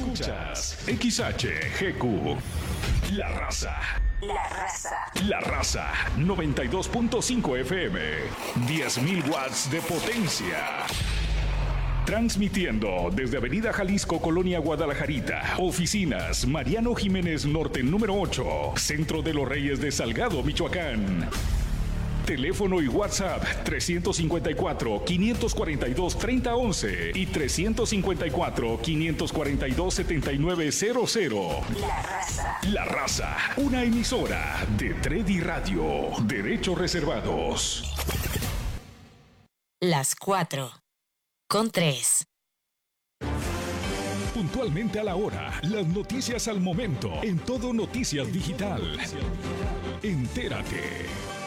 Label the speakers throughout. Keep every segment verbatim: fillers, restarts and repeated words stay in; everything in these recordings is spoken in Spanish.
Speaker 1: Escuchas X H G Q. La Raza.
Speaker 2: La Raza.
Speaker 1: La Raza. noventa y dos punto cinco F M. diez mil watts de potencia. Transmitiendo desde Avenida Jalisco, Colonia Guadalajarita. Oficinas Mariano Jiménez Norte número ocho. Centro de los Reyes de Salgado, Michoacán. Teléfono y WhatsApp trescientos cincuenta y cuatro, quinientos cuarenta y dos, treinta once y trescientos cincuenta y cuatro, quinientos cuarenta y dos, setenta y nueve cero cero.
Speaker 2: La Raza.
Speaker 1: La Raza, una emisora de Tredi Radio. Derechos reservados.
Speaker 2: Las cuatro. Con tres.
Speaker 1: Puntualmente a la hora, las noticias al momento, en Todo Noticias Digital. Entérate.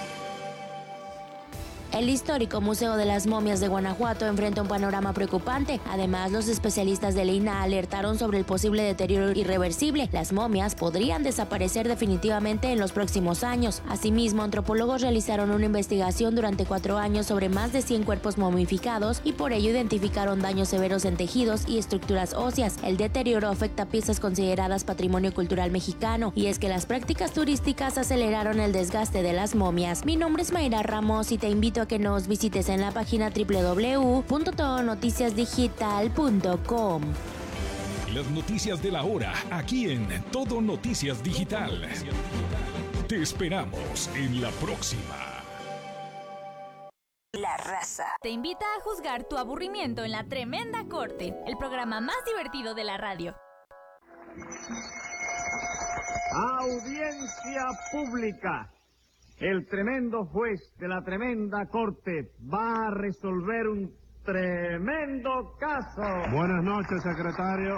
Speaker 3: El histórico Museo de las Momias de Guanajuato enfrenta un panorama preocupante. Además, los especialistas de la I N A alertaron sobre el posible deterioro irreversible. Las momias podrían desaparecer definitivamente en los próximos años. Asimismo, antropólogos realizaron una investigación durante cuatro años sobre más de cien cuerpos momificados y por ello identificaron daños severos en tejidos y estructuras óseas. El deterioro afecta piezas consideradas patrimonio cultural mexicano, y es que las prácticas turísticas aceleraron el desgaste de las momias. Mi nombre es Mayra Ramos y te invito a que nos visites en la página doble u doble u doble u punto todo noticias digital punto com.
Speaker 1: Las noticias de la hora, aquí en Todo Noticias Digital. Te esperamos en la próxima.
Speaker 2: La Raza
Speaker 4: te invita a juzgar tu aburrimiento en La Tremenda Corte, el programa más divertido de la radio.
Speaker 5: Audiencia pública. El tremendo juez de la tremenda corte va a resolver un tremendo caso.
Speaker 6: Buenas noches, secretario.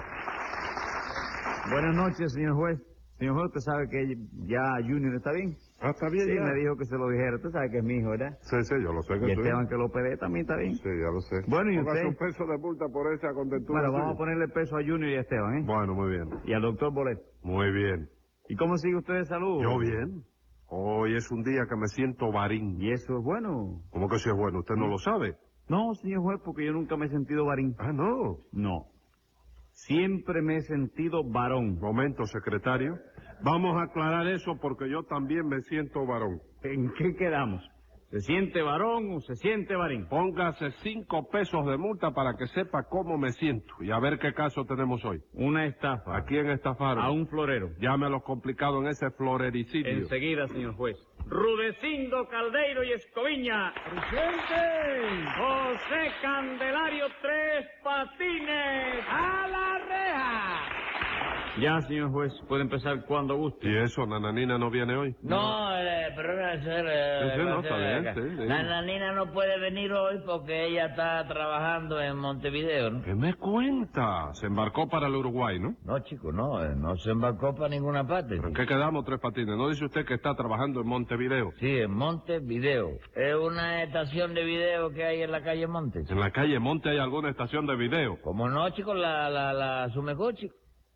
Speaker 5: Buenas noches, señor juez. Señor juez, usted sabe que ya Junior está bien.
Speaker 6: Ah, está bien.
Speaker 5: Sí,
Speaker 6: ya.
Speaker 5: me dijo que se lo dijera. Usted sabe que es mi hijo, ¿verdad?
Speaker 6: Sí, sí, yo lo sé que
Speaker 5: Y
Speaker 6: tú.
Speaker 5: Esteban, que lo pedí, también está bien.
Speaker 6: Sí, ya lo sé.
Speaker 5: Bueno, ¿y
Speaker 6: Póngase
Speaker 5: usted?
Speaker 6: un peso de multa por esa contentura.
Speaker 5: Bueno, vamos
Speaker 6: suya.
Speaker 5: a ponerle peso a Junior y a Esteban, ¿eh?
Speaker 6: Bueno, muy bien.
Speaker 5: Y al doctor Bolet.
Speaker 6: Muy bien.
Speaker 5: ¿Y cómo sigue usted de salud?
Speaker 6: Yo bien. Hoy es un día que me siento varín.
Speaker 5: ¿Y eso es bueno?
Speaker 6: ¿Cómo que si es bueno? ¿Usted no lo sabe?
Speaker 5: No, señor juez, porque yo nunca me he sentido varín.
Speaker 6: Ah, no.
Speaker 5: No. Siempre me he sentido varón.
Speaker 6: Momento, secretario. Vamos a aclarar eso porque yo también me siento varón.
Speaker 5: ¿En qué quedamos? ¿Se siente varón o se siente varín?
Speaker 6: Póngase cinco pesos de multa para que sepa cómo me siento y a ver qué caso tenemos hoy.
Speaker 5: Una estafa.
Speaker 6: ¿A quién estafaron?
Speaker 5: A un florero.
Speaker 6: Llame a los complicados en ese florericidio.
Speaker 5: Enseguida, señor juez. Rudecindo Caldeiro y Escoviña. ¡Presente! José Candelario Tres Patines. ¡A la reja! Ya, señor juez, puede empezar cuando guste.
Speaker 6: ¿Y eso, Nananina no viene hoy?
Speaker 7: No, eh, perdona, señor. eh,
Speaker 6: Sí, sí, no, está
Speaker 7: eh,
Speaker 6: bien, sí, sí.
Speaker 7: La nanina no puede venir hoy porque ella está trabajando en Montevideo, ¿no?
Speaker 6: ¿Qué me cuenta? Se embarcó para el Uruguay, ¿no?
Speaker 7: No, chico, no, eh, no se embarcó para ninguna parte.
Speaker 6: ¿Pero en qué quedamos, Tres Patines? ¿No dice usted que está trabajando en Montevideo?
Speaker 7: Sí, en Montevideo. Es una estación de video que hay en la calle Montes.
Speaker 6: ¿En la calle Monte hay alguna estación de video?
Speaker 7: Como no, chico, la, la, la Sumecú, chico.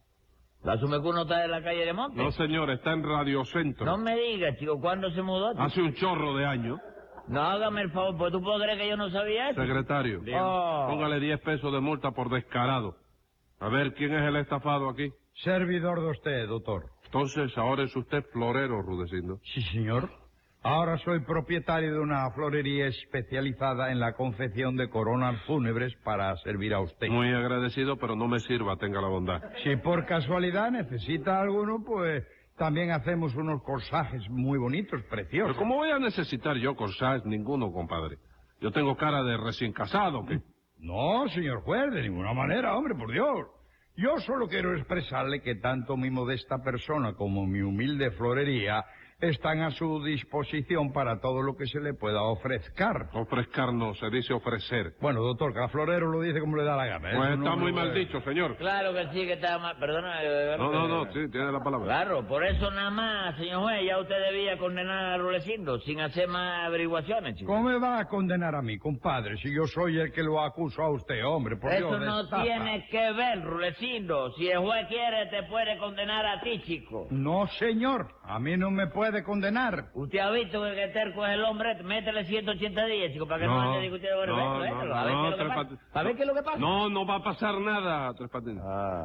Speaker 7: La Sumecú no está en la calle de Montes.
Speaker 6: No, señor, está en Radio Centro.
Speaker 7: No me digas, chico, ¿cuándo se mudó, chico?
Speaker 6: Hace un chorro de años.
Speaker 7: No, hágame el favor, pues tú puedes creer que yo no sabía eso.
Speaker 6: Secretario,
Speaker 7: Oh.
Speaker 6: póngale diez pesos de multa por descarado. A ver, ¿quién es el estafado aquí?
Speaker 8: Servidor de usted, doctor.
Speaker 6: Entonces, ahora es usted florero, Rudecindo.
Speaker 8: Sí, señor. Ahora soy propietario de una florería especializada en la confección de coronas fúnebres para servir a usted.
Speaker 6: Muy agradecido, pero no me sirva, tenga la bondad.
Speaker 8: Si por casualidad necesita alguno, pues también hacemos unos corsajes muy bonitos, preciosos.
Speaker 6: Pero ¿cómo voy a necesitar yo corsage? Ninguno, compadre. Yo tengo cara de recién casado, ¿qué?
Speaker 8: No, señor juez, de ninguna manera, hombre, por Dios. Yo solo quiero expresarle que tanto mi modesta persona como mi humilde florería están a su disposición para todo lo que se le pueda ofrezcar.
Speaker 6: Ofrezcar no, se dice ofrecer.
Speaker 8: Bueno, doctor, cada florero lo dice como le da la gana. ¿eh?
Speaker 6: Pues
Speaker 8: Eso
Speaker 6: está
Speaker 8: no
Speaker 6: muy
Speaker 8: lo-
Speaker 6: mal dicho, señor.
Speaker 7: Claro que sí, que está mal. Perdona. eh,
Speaker 6: No, no, no, sí, tiene la palabra.
Speaker 7: Claro, por eso nada más, señor juez, ya usted debía condenar a Rulecindo sin hacer más averiguaciones, chico.
Speaker 8: ¿Cómo me va a condenar a mí, compadre, si yo soy el que lo acuso a usted, hombre? Por
Speaker 7: Eso
Speaker 8: Dios,
Speaker 7: no
Speaker 8: destapa.
Speaker 7: tiene que ver, Rulecindo. Si el juez quiere, te puede condenar a ti, chico.
Speaker 8: No, señor, a mí no me puede condenar.
Speaker 7: Usted ha visto que el terco es el hombre, métele ciento ochenta días, chico, para que no,
Speaker 6: No,
Speaker 7: ande discutiendo. Bueno,
Speaker 6: no,
Speaker 7: vételo,
Speaker 6: no,
Speaker 7: vételo, a ver
Speaker 6: no,
Speaker 7: qué es lo que
Speaker 6: Tres
Speaker 7: pasa.
Speaker 6: Patines.
Speaker 7: A ver qué es lo que pasa.
Speaker 6: No, no va a pasar nada, Tres Patines.
Speaker 7: Ah.